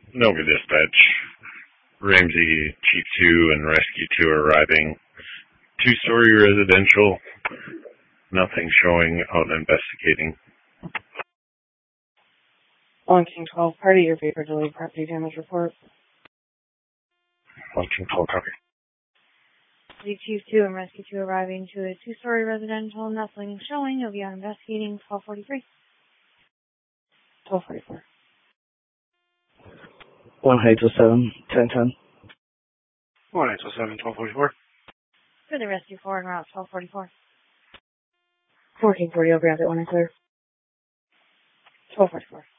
Nova Dispatch. Ramsey, Chief 2, and Rescue 2 arriving. Two-story residential. Nothing showing out investigating. On King 12, party your vapor delayed property damage report. On King 12, copy. Chief 2 and Rescue 2 arriving to a two-story residential. Nothing showing. You'll be on investigating 1243. 1244. 1807, 1010. 1807, 1244. For the Rescue 4 en route 1244. 1440, I'll grab it when I clear. 1244.